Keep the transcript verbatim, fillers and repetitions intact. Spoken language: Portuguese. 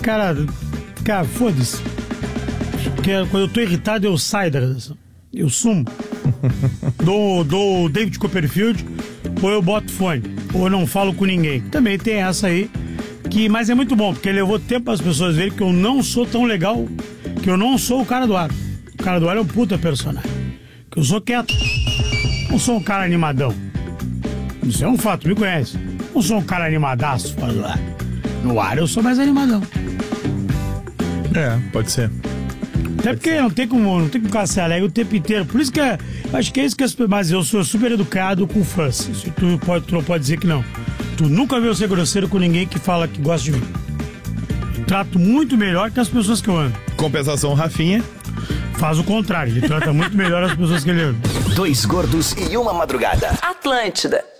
Cara, cara, foda-se. Porque quando eu tô irritado, eu saio da redação. Eu sumo. dou, dou o David Copperfield, ou eu boto fone, ou eu não falo com ninguém. Também tem essa aí, que, mas é muito bom, porque levou tempo para as pessoas verem que eu não sou tão legal, que eu não sou o cara do ar. O cara do ar é um puta personagem. Que eu sou quieto. Não sou um cara animadão. Isso é um fato, me conhece. Não sou um cara animadaço fora do ar. No ar eu sou mais animadão. É, pode ser. Até porque não tem como, não tem como ficar ser alegre o tempo inteiro. Por isso que é, acho que é isso que as pessoas. Mas eu sou super educado com fãs. Se tu, pode, tu não pode dizer que não. Tu nunca viu eu ser grosseiro com ninguém que fala que gosta de mim. Eu trato muito melhor que as pessoas que eu amo. Compensação, Rafinha faz o contrário. Ele trata muito melhor as pessoas que ele ama. Dois gordos e uma madrugada. Atlântida.